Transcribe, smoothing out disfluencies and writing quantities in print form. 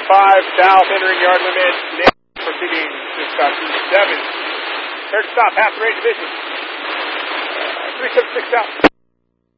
south, entering yard limit. Proceeding to stop 27. Third stop, half the range division. 376 south.